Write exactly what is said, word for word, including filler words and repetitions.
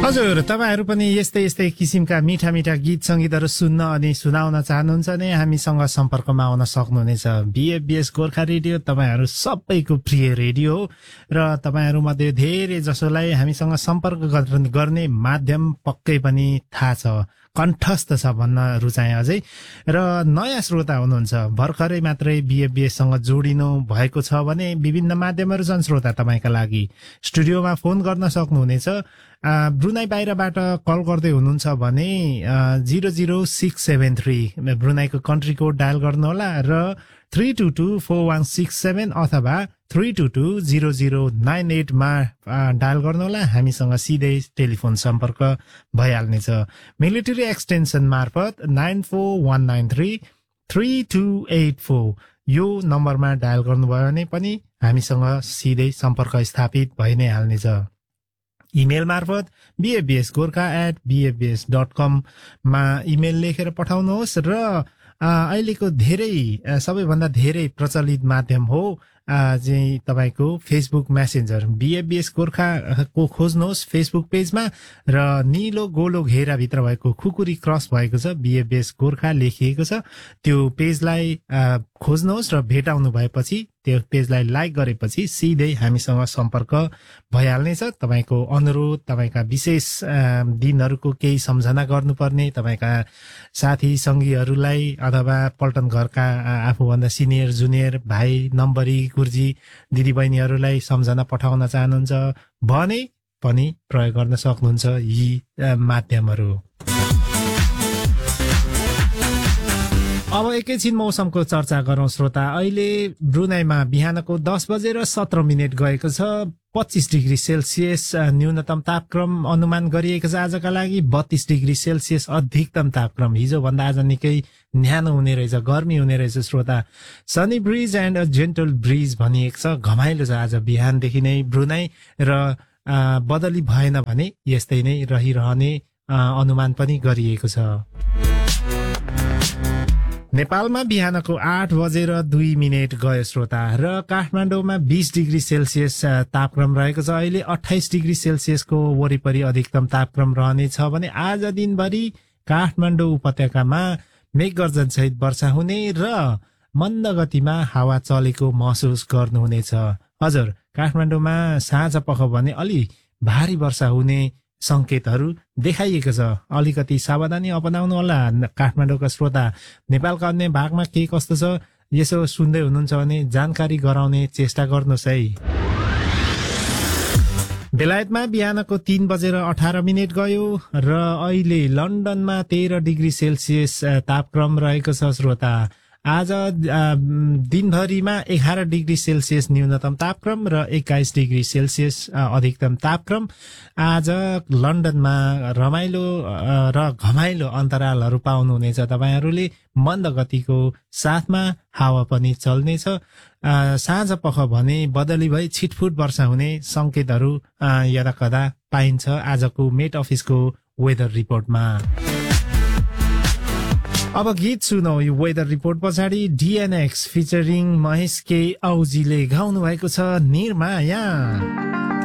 हजुर, तपाईहरु पनि यस्तै यस्तै किसिमका मिठा मिठा गीत संगीतहरु सुन्न अनि सुनाउन चाहनुहुन्छ भने हामीसँग सम्पर्कमा आउन सक्नुहुनेछ। बीएफबीएस गोर्खा रेडियो तपाईहरु सबैको प्रिय रेडियो हो र तपाईहरु मध्ये धेरै जसोलाई हामीसँग सम्पर्क गर्ने माध्यम पक्कै पनि थाहा छ, कण्ठस्थ छ भन्न रुचाए अझै। र नयाँ श्रोता हुनुहुन्छ, भर्खरै मात्रै बीएफबीएस सँग जोडिनु भएको छ भने विभिन्न माध्यमहरु छन् श्रोता तपाईका लागि। स्टुडियोमा फोन गर्न सक्नुहुनेछ। ब्रुनाई बाहिरबाट कल गर्दै हुनुहुन्छ भने zero zero six seven three ब्रुनाईको country code dial गर्नुहोला र three two two four one six seven अथवा three two two zero zero nine at मा डायल गर्नुहोला। हामीसँग सिधै टेलिफोन सम्पर्क भइहाल्नेछ। मिलिटरी एक्सटेन्सन मार्फत nine four one nine three three two at four यो नम्बरमा डायल गर्नुभयो भने पनि हामीसँग सिधै सम्पर्क स्थापित भइ नै हाल्नेछ। इमेल मार्फत बीएफबीएस गोर्खा एट बीएफबीएस डट कम मा इमेल लेखेर पठाउनुहोस्। र अहिलेको धेरै सबैभन्दा धेरै प्रचलित माध्यम हो चाहिँ तपाईको फेसबुक मेसेन्जर। बीएफबीएस गोर्खा को खोज्नुहोस् फेसबुक पेजमा र नीलो गोलो घेरा भित्र भएको खुकुरी क्रस भएको छ, बीएफबीएस गोर्खा लेखिएको छ। त्यो पेजलाई खोज्नुहोस् र भेटाउनु भएपछि त्यो पेजलाई लाइक गरेपछि सिधै हामीसँग सम्पर्क भइहाल्नेछ। तपाईको अनुरोध, तपाईका विशेष दिनहरुको केही सम्झना गर्नुपर्ने, तपाईका साथी संगीहरुलाई अथवा पल्टन घरका आफूभन्दा सिनियर जुनियर भाइ नम्बरी गुरुजी दिदीबहिनीहरुलाई सम्झना पठाउन चाहनुहुन्छ भने पनि प्रयोग गर्न सक्नुहुन्छ यी माध्यमहरु। अब एकैछिन मौसमको चर्चा गरौं श्रोता। अहिले ब्रुनाईमा बिहानको दस बजेर सत्र मिनट गएको छ। पच्चीस डिग्री सेल्सियस न्यूनतम तापक्रम अनुमान गरिएको छ आजका लागि। बत्तीस डिग्री सेल्सियस अधिकतम तापक्रम। हिजो भन्दा आज निकै न्यानो हुने रहेछ, गर्मी हुने रहेछ श्रोता। Sunny bridge and a gentle bridge भनिएको छ। घमाइलो छ आज बिहानदेखि नै ब्रुनाई र बदली भएन भने यस्तै नै रहिरहने अनुमान पनि गरिएको छ। नेपालमा बिहानको आठ बजेर दुई मिनट गयो श्रोता र काठमाडौँमा बीस डिग्री सेल्सियस तापक्रम रहेको छ। अहिले अठाइस डिग्री सेल्सियसको वरिपरि अधिकतम तापक्रम रहनेछ भने आज दिनभरि काठमाडौँ उपत्यकामा मेघगर्जन सहित वर्षा हुने र मन्द गतिमा हावा चलेको महसुस गर्नुहुनेछ। हजुर, काठमाडौँमा साँझ पख भने अलि भारी वर्षा हुने संकेतहरू देखाइएको छ। अलिकति सावधानी अपनाउनु होला काठमाडौँका श्रोता। नेपालका अन्य भागमा के कस्तो छ यसो सुन्दै हुनुहुन्छ भने जानकारी गराउने चेष्टा गर्नुहोस् है। बेलायतमा बिहानको तीन बजेर अठार मिनट गयो र अहिले लन्डनमा तेह्र डिग्री सेल्सियस तापक्रम रहेको छ श्रोता। आज दिनभरिमा एघार डिग्री सेल्सियस न्यूनतम तापक्रम र एक्काइस डिग्री सेल्सियस अधिकतम तापक्रम। आज लन्डनमा रमाइलो र घमाइलो अन्तरालहरू पाउनुहुनेछ तपाईहरूले। मन्द गतिको साथमा हावा पनि चल्नेछ। साँझ पख भने बदली भई छिटफुट वर्षा हुने संकेतहरू यदाकदा पाइन्छ आजको मेट अफिसको वेदर रिपोर्टमा। अब गीत सुनौ यो वेदर रिपोर्ट पछाडि। डीएनएक्स फिचरिङ महेश के औजीले गाउनु भएको छ निर्माया।